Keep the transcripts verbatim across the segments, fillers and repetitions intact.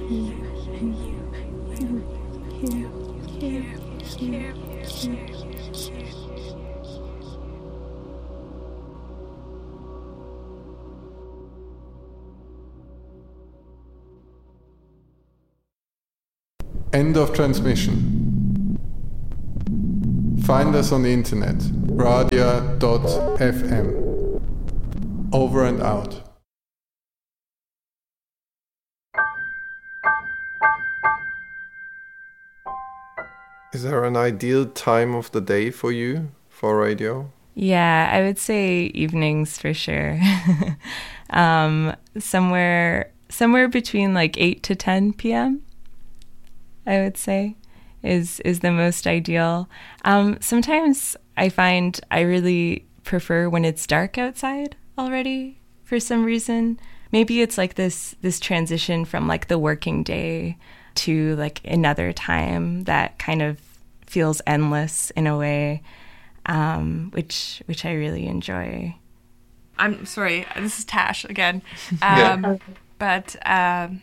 End of transmission. Find us on the internet, radia dot f m. Over and out. Is there an ideal time of the day for you, for radio? Yeah, I would say evenings for sure. um, somewhere, somewhere between like eight to ten p.m. I would say, is is the most ideal. Um, sometimes I find I really prefer when it's dark outside already for some reason. Maybe it's like this this transition from like the working day to like another time that kind of feels endless in a way, um, which which I really enjoy. I'm sorry, this is Tash again, um, Yeah. but. Um,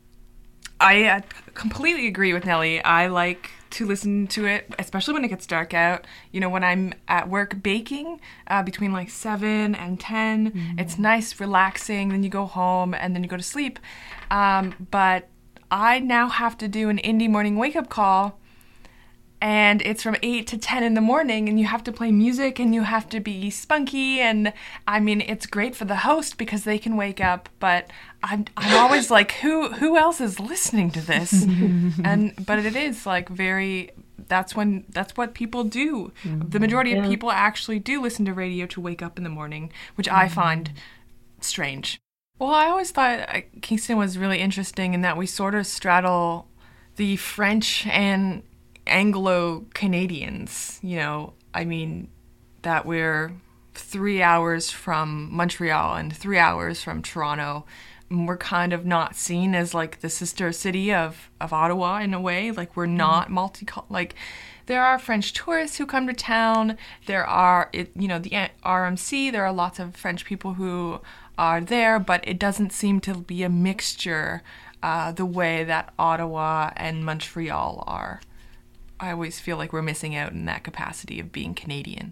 I uh, completely agree with Nellie. I like to listen to it, especially when it gets dark out. You know, when I'm at work baking uh, between like seven and ten, mm-hmm. It's nice, relaxing. Then you go home and then you go to sleep. Um, but I now have to do an indie morning wake-up call, and it's from eight to ten in the morning, and you have to play music and you have to be spunky. And I mean, it's great for the host because they can wake up, but I'm I'm always like, who who else is listening to this? and but it is like very, that's when, that's what people do. Mm-hmm. The majority yeah. of people actually do listen to radio to wake up in the morning, which mm-hmm. I find strange. Well, I always thought uh, Kingston was really interesting in that we sort of straddle the French and Anglo-Canadians, you know, I mean, that we're three hours from Montreal and three hours from Toronto. And we're kind of not seen as like the sister city of, of Ottawa in a way. Like we're not multi, like there are French tourists who come to town. There are, it, you know, the R M C, there are lots of French people who are there, but it doesn't seem to be a mixture uh, the way that Ottawa and Montreal are. I always feel like we're missing out in that capacity of being Canadian.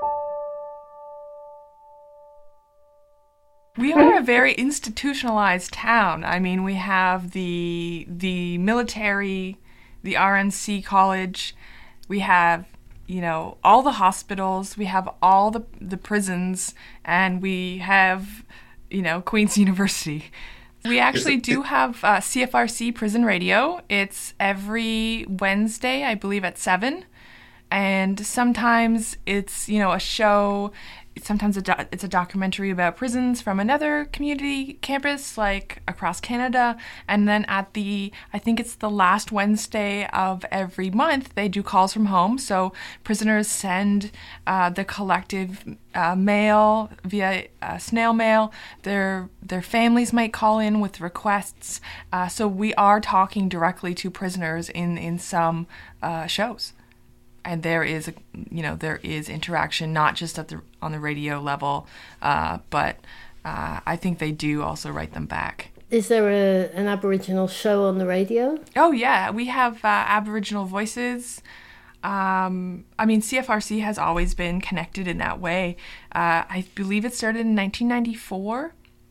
We are a very institutionalized town. I mean, we have the the military, the R N C college, we have, you know, all the hospitals, we have all the the prisons, and we have, you know, Queen's University. We actually do have uh, C F R C Prison Radio. It's every Wednesday, I believe, at seven. And sometimes it's, you know, a show. Sometimes a do- it's a documentary about prisons from another community campus, like across Canada. And then at the, I think it's the last Wednesday of every month, they do calls from home. So prisoners send uh, the collective uh, mail via uh, snail mail. Their their families might call in with requests. Uh, so we are talking directly to prisoners in in some uh, shows. And there is, a, you know, there is interaction, not just at the on the radio level, uh, but uh, I think they do also write them back. Is there a, an Aboriginal show on the radio? Oh yeah, we have uh, Aboriginal Voices. Um, I mean, C F R C has always been connected in that way. Uh, I believe it started in nineteen ninety-four,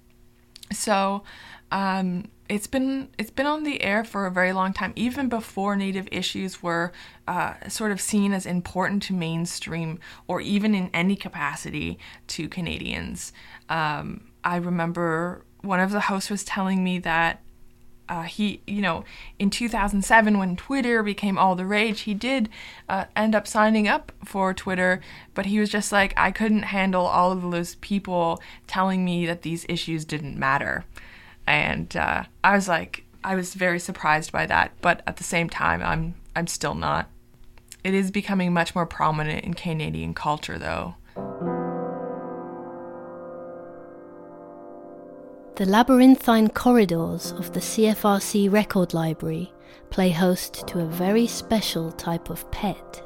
so. Um, It's been it's been on the air for a very long time, even before Native issues were uh, sort of seen as important to mainstream or even in any capacity to Canadians. Um, I remember one of the hosts was telling me that uh, he, you know, in two thousand seven when Twitter became all the rage, he did uh, end up signing up for Twitter, but he was just like, I couldn't handle all of those people telling me that these issues didn't matter. And uh, I was like, I was very surprised by that, but at the same time, I'm I'm still not. It is becoming much more prominent in Canadian culture, though. The labyrinthine corridors of the C F R C record library play host to a very special type of pet.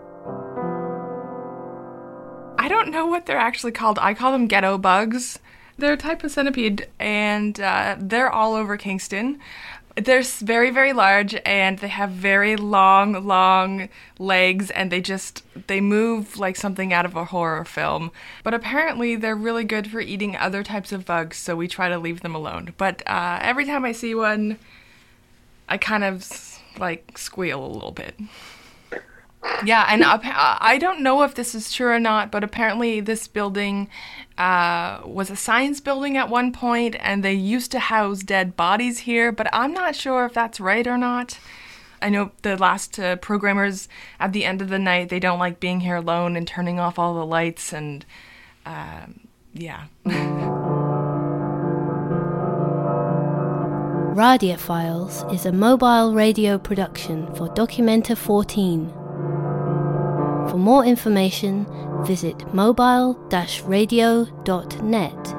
I don't know what they're actually called. I call them ghetto bugs. They're a type of centipede, and uh, they're all over Kingston. They're s- very, very large, and they have very long, long legs, and they just, they move like something out of a horror film. But apparently they're really good for eating other types of bugs, so we try to leave them alone. But uh, every time I see one, I kind of, like, squeal a little bit. Yeah, and uh, I don't know if this is true or not, but apparently this building uh, was a science building at one point, and they used to house dead bodies here, but I'm not sure if that's right or not. I know the last uh, programmers, at the end of the night, they don't like being here alone and turning off all the lights, and um, yeah. Radiophiles is a mobile radio production for Documenta fourteen. For more information, visit mobile dash radio dot net.